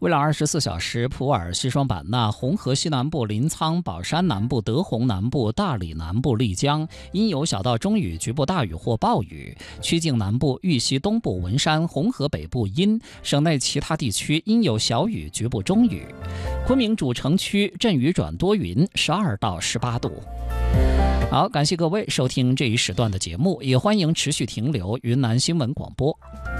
未来24小时，普洱、西双版纳、红河西南部、临沧、宝山南部、德宏南部、大理南部、丽江阴有小到中雨，局部大雨或暴雨；曲靖南部、玉溪东部、文山、红河北部阴，省内其他地区阴有小雨，局部中雨。昆明主城区阵雨转多云，12到18度。好，感谢各位收听这一时段的节目，也欢迎持续停留云南新闻广播。